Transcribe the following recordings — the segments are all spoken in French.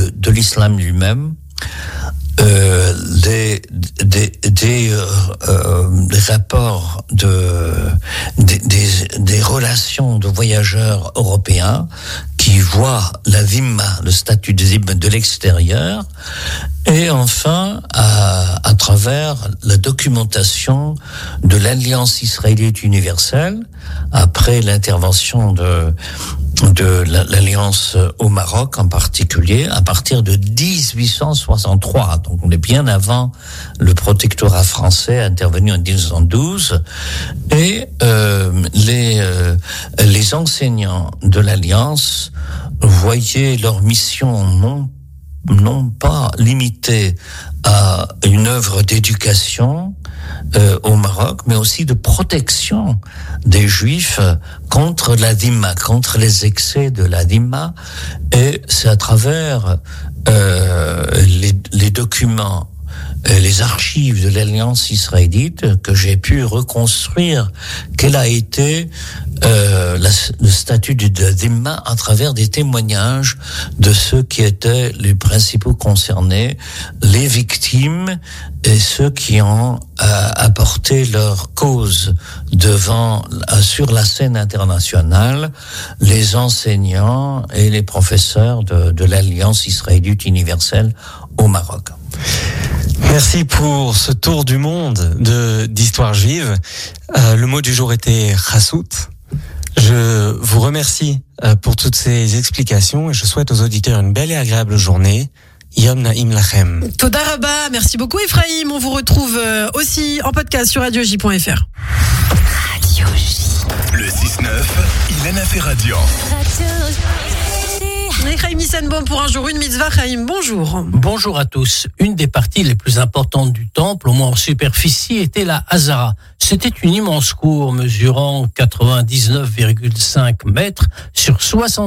de l'islam lui-même, des rapports des relations de voyageurs européens qui voient la dhimma, le statut de dhimma de l'extérieur, et enfin à travers la documentation de l'Alliance israélite universelle après l'intervention de l'Alliance au Maroc en particulier à partir de 1863. Donc on est bien avant le protectorat français intervenu en 1912, et les enseignants de l'Alliance voyaient leur mission non pas limitée à une œuvre d'éducation au Maroc, mais aussi de protection des Juifs contre la dhimma, contre les excès de la dhimma. Et c'est à travers les documents, les archives de l'Alliance israélite que j'ai pu reconstruire quel a été le statut de dhimma à travers des témoignages de ceux qui étaient les principaux concernés, les victimes et ceux qui ont apporté leur cause sur la scène internationale, les enseignants et les professeurs de l'Alliance israélite universelle au Maroc. Merci pour ce tour du monde d'histoire juive. Le mot du jour était chassout. Je vous remercie pour toutes ces explications et je souhaite aux auditeurs une belle et agréable journée. Yom Na'im Lachem. Toda Rabba, merci beaucoup Ephraim. On vous retrouve aussi en podcast sur radioj.fr. Radio J. Le 6-9, Ilana Ferradian. Chaim Nissenbaum pour un jour, une mitzvah. Chaim, bonjour. Bonjour à tous. Une des parties les plus importantes du temple, au moins en superficie, était la Hazara. C'était une immense cour mesurant 99,5 mètres sur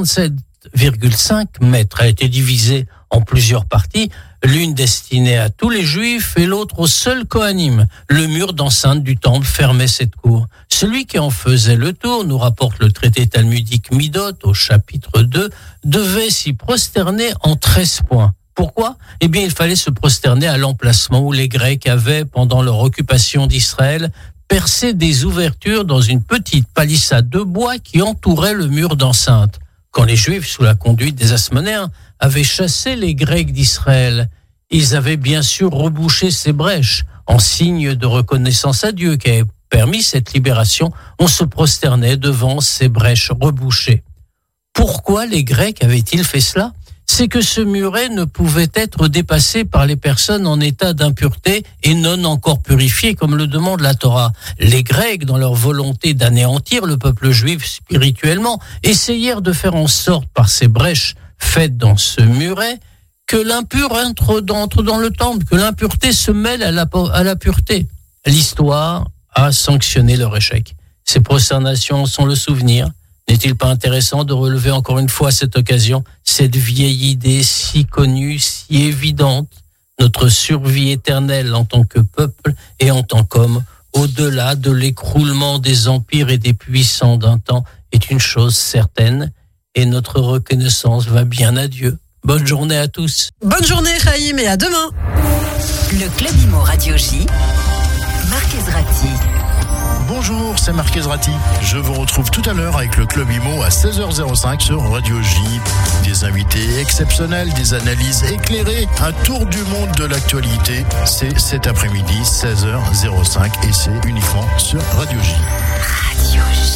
67,5 mètres. Elle était divisée en plusieurs parties, l'une destinée à tous les Juifs et l'autre aux seuls Kohanim. Le mur d'enceinte du temple fermait cette cour. Celui qui en faisait le tour, nous rapporte le traité talmudique Midot au chapitre 2, devait s'y prosterner en 13 points. Pourquoi ? Eh bien, il fallait se prosterner à l'emplacement où les Grecs avaient, pendant leur occupation d'Israël, percé des ouvertures dans une petite palissade de bois qui entourait le mur d'enceinte. Quand les Juifs, sous la conduite des Hasmonéens, avaient chassé les Grecs d'Israël, ils avaient bien sûr rebouché ces brèches. En signe de reconnaissance à Dieu qui avait permis cette libération, on se prosternait devant ces brèches rebouchées. Pourquoi les Grecs avaient-ils fait cela ? C'est que ce muret ne pouvait être dépassé par les personnes en état d'impureté et non encore purifiées comme le demande la Torah. Les Grecs, dans leur volonté d'anéantir le peuple juif spirituellement, essayèrent de faire en sorte par ces brèches faites dans ce muret que l'impur entre dans le temple, que l'impureté se mêle à la pureté. L'histoire a sanctionné leur échec. Ces prosternations sont le souvenir. N'est-il pas intéressant de relever encore une fois à cette occasion cette vieille idée si connue, si évidente, notre survie éternelle en tant que peuple et en tant qu'homme, au-delà de l'écroulement des empires et des puissants d'un temps, est une chose certaine et notre reconnaissance va bien à Dieu. Bonne journée à tous. Bonne journée Chaim et à demain. Le Club Imo Radio J, Marc Ezrati. Bonjour, c'est Marc Ezrati. Je vous retrouve tout à l'heure avec le Club Imo à 16h05 sur Radio J. Des invités exceptionnels, des analyses éclairées, un tour du monde de l'actualité. C'est cet après-midi, 16h05 et c'est uniquement sur Radio J. Radio J.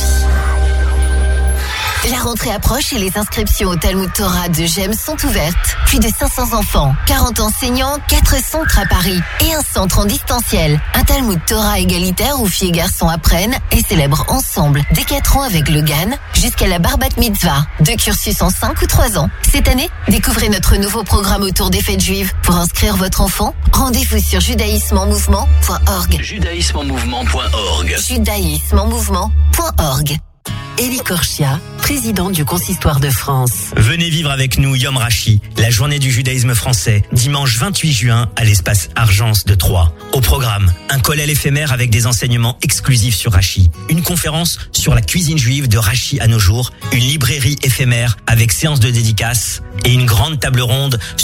La rentrée approche et les inscriptions au Talmud Torah de GEM sont ouvertes. Plus de 500 enfants, 40 enseignants, 4 centres à Paris et un centre en distanciel. Un Talmud Torah égalitaire où filles et garçons apprennent et célèbrent ensemble dès 4 ans avec le GAN jusqu'à la Bar Bat Mitzvah. 2 cursus en 5 ou 3 ans. Cette année, découvrez notre nouveau programme autour des fêtes juives. Pour inscrire votre enfant, rendez-vous sur judaïsmemenmouvement.org. judaïsmemenmouvement.org. judaïsmemenmouvement.org. Élie Korchia, président du Consistoire de France. Venez vivre avec nous Yom Rashi, la journée du judaïsme français, dimanche 28 juin à l'espace Argence de Troyes. Au programme, un kollel éphémère avec des enseignements exclusifs sur Rashi, une conférence sur la cuisine juive de Rashi à nos jours, une librairie éphémère avec séance de dédicaces et une grande table ronde